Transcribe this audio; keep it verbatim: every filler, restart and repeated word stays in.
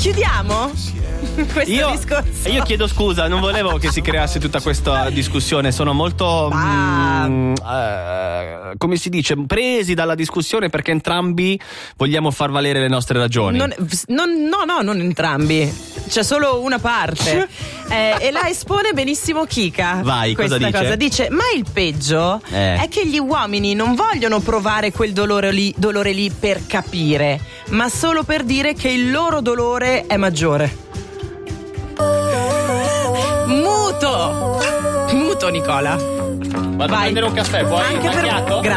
chiudiamo questo io, discorso? Io chiedo scusa, non volevo che si creasse tutta questa discussione. Sono molto ah. mm, eh, come si dice, presi dalla discussione, perché entrambi vogliamo far valere le nostre ragioni. Non, non, no, no, non entrambi. C'è solo una parte. eh, e la espone benissimo Kika. Vai, questa cosa dice? cosa. Dice: ma il peggio eh. è che gli uomini non vogliono provare quel dolore lì, dolore lì per capire, ma solo per dire che il loro dolore è maggiore. Muto Muto Nicola. Vado Vai. a prendere un caffè, puoi? Anche per... Macchiato?